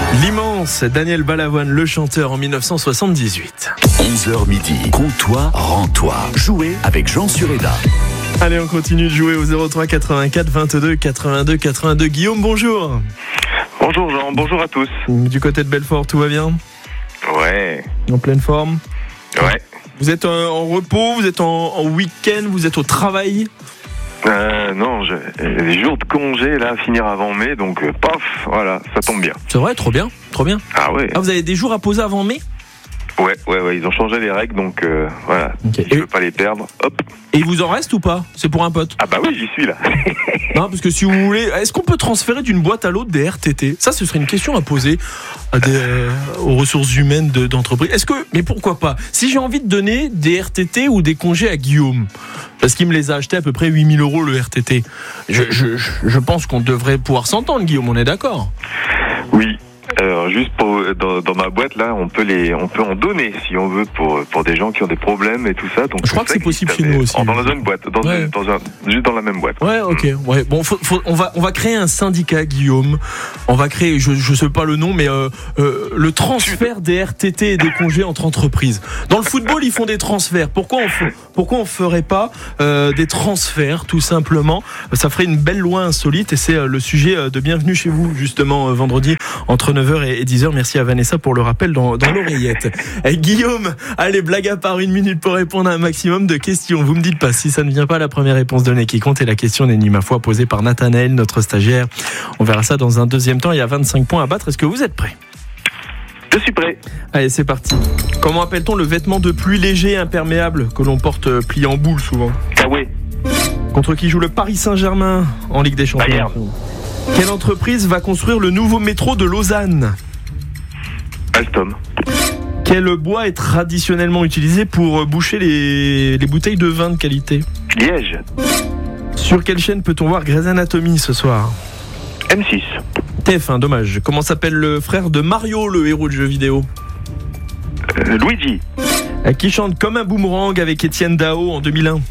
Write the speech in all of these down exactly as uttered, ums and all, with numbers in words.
L'immense Daniel Balavoine, le chanteur, en dix-neuf cent soixante-dix-huit. onze heures midi, compte-toi, rends-toi. Jouez avec Jean Sureda. Allez, on continue de jouer au zéro trois quatre-vingt-quatre vingt-deux quatre-vingt-deux quatre-vingt-deux. Guillaume, bonjour. Bonjour Jean, bonjour à tous. Du côté de Belfort, tout va bien? Ouais. En pleine forme? Ouais. Vous êtes euh, en repos, vous êtes en, en week-end, vous êtes au travail? Euh, non, j'ai les jours de congé là, à finir avant mai, donc euh, paf, voilà, ça tombe bien. C'est vrai, trop bien, trop bien. Ah ouais. Ah, vous avez des jours à poser avant mai? Ouais, ouais, ouais, ils ont changé les règles, donc euh, voilà, Okay. si je veux pas les perdre, hop. Et il vous en reste ou pas? C'est pour un pote? Ah bah oui, j'y suis là. Non, parce que si vous voulez, est-ce qu'on peut transférer d'une boîte à l'autre des R T T? Ça, ce serait une question à poser à des, euh, aux ressources humaines de, d'entreprise. Est-ce que, mais pourquoi pas? Si j'ai envie de donner des R T T ou des congés à Guillaume, parce qu'il me les a achetés à peu près huit mille euros le R T T, je, je, je pense qu'on devrait pouvoir s'entendre, Guillaume, on est d'accord? Oui. Alors juste pour dans, dans ma boîte là, on peut les, on peut en donner si on veut pour pour des gens qui ont des problèmes et tout ça. Donc je crois que c'est possible chez nous aussi. Dans la même boîte, dans, ouais. une, dans un, juste dans la même boîte. Ouais, ok. Ouais. Bon, faut, faut, on va on va créer un syndicat, Guillaume. On va créer, je je sais pas le nom, mais euh, euh, le transfert des R T T et des congés entre entreprises. Dans le football, ils font des transferts. Pourquoi on f- pourquoi on ferait pas euh, des transferts tout simplement? Ça ferait une belle loi insolite et c'est euh, le sujet de Bienvenue chez vous justement euh, vendredi entre neuf heures et dix heures. Merci à Vanessa pour le rappel dans, dans l'oreillette. Et Guillaume, allez, blague à part, une minute pour répondre à un maximum de questions. Vous me dites pas si ça ne vient pas la première réponse donnée qui compte, et la question n'est ni ma foi posée par Nathanaël, notre stagiaire. On verra ça dans un deuxième temps. Il y a vingt-cinq points à battre. Est-ce que vous êtes prêts? Je suis prêt. Allez, c'est parti. Comment appelle-t-on le vêtement de pluie léger et imperméable que l'on porte plié en boule souvent? Ah ouais. Contre qui joue le Paris Saint-Germain en Ligue des Champions? Bayern. Quelle entreprise va construire le nouveau métro de Lausanne? Alstom. Quel bois est traditionnellement utilisé pour boucher les, les bouteilles de vin de qualité? Liège. Sur quelle chaîne peut-on voir Grey's Anatomy ce soir? M six. T F un, dommage. Comment s'appelle le frère de Mario, le héros de jeu vidéo? Euh, Luigi. Qui chante Comme un boomerang avec Étienne Dao en deux mille un?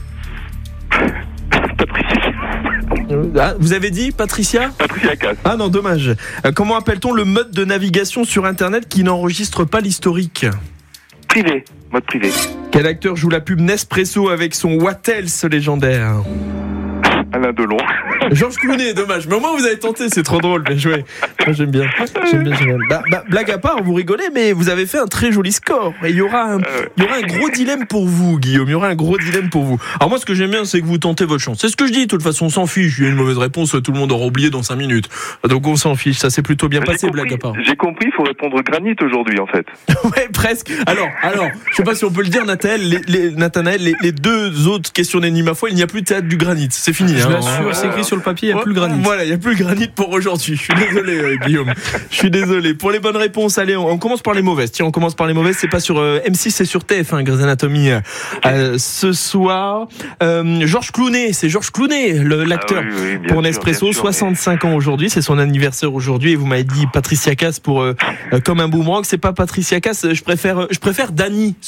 Patricia. Ah, vous avez dit Patricia? Patricia Cass. Ah non, dommage. Comment appelle-t-on le mode de navigation sur Internet qui n'enregistre pas l'historique? Privé. Mode privé. Quel acteur joue la pub Nespresso avec son What Else légendaire? Alain Delon. Georges Clooney, dommage. Mais au moins vous avez tenté, c'est trop drôle. Bien joué. Moi j'aime bien. J'aime bien, j'aime bien. Bah, bah, blague à part, vous rigolez, mais vous avez fait un très joli score. Et il y aura un, il y aura un gros dilemme pour vous, Guillaume. Il y aura un gros dilemme pour vous. Alors moi, ce que j'aime bien, c'est que vous tentez votre chance. C'est ce que je dis. De toute façon, on s'en fiche. Il y a une mauvaise réponse, tout le monde aura oublié dans cinq minutes. Donc on s'en fiche. Ça s'est plutôt bien J'ai passé, compris, blague à part. J'ai compris, il faut répondre granit aujourd'hui en fait. Ouais, presque. Alors, alors, je sais pas si on peut le dire, Nathanaël. Les, les, Nathanaël, les, les deux autres questions n'est ni ma foi. Il n'y a plus de théâtre du granit. C'est fini. Je hein. l'assure, c'est écrit sur le papier, il n'y a plus le granit. Voilà, il n'y a plus le granit pour aujourd'hui. Je suis désolé, euh, Guillaume. Je suis désolé. Pour les bonnes réponses, allez, on, on commence par les mauvaises. Tiens, on commence par les mauvaises. C'est pas sur euh, M six, c'est sur T F un, Grey's Anatomy. Euh, ce soir, euh, Georges Clooney, c'est Georges Clooney, le, l'acteur Ah oui, oui, bien pour sûr, Nespresso, bien sûr, soixante-cinq ans aujourd'hui. C'est son anniversaire aujourd'hui. Et vous m'avez dit Patricia Cass pour euh, euh, Comme un boomerang. C'est pas Patricia Cass. Je préfère, je préfère Dany.